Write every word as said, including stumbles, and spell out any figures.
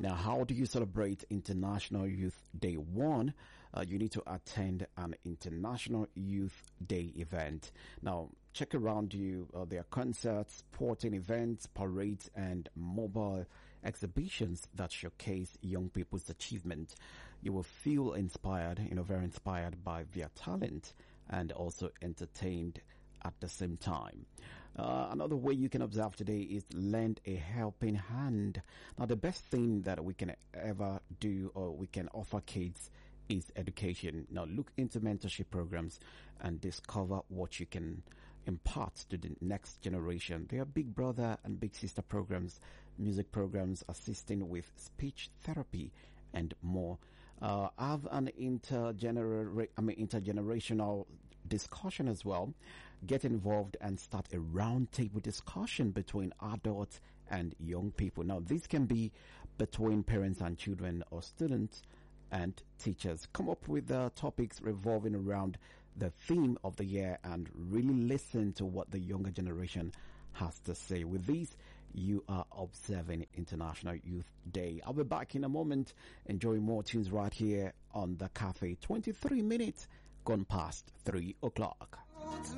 Now, how do you celebrate International Youth Day? One, uh, you need to attend an International Youth Day event. Now, check around you. Uh, there are concerts, sporting events, parades, and mobile exhibitions that showcase young people's achievement. You will feel inspired, you know, very inspired by their talent and also entertained at the same time. Uh, another way you can observe today is lend a helping hand. Now, the best thing that we can ever do or we can offer kids is education. Now, look into mentorship programs and discover what you can impart to the next generation. There are big brother and big sister programs, music programs assisting with speech therapy and more. Uh, have an intergener- I mean, intergenerational discussion as well. Get involved and start a roundtable discussion between adults and young people. Now, this can be between parents and children or students and teachers. Come up with the topics revolving around the theme of the year and really listen to what the younger generation has to say. With this, you are observing International Youth Day. I'll be back in a moment, enjoying more tunes right here on the cafe. twenty-three minutes gone past three o'clock.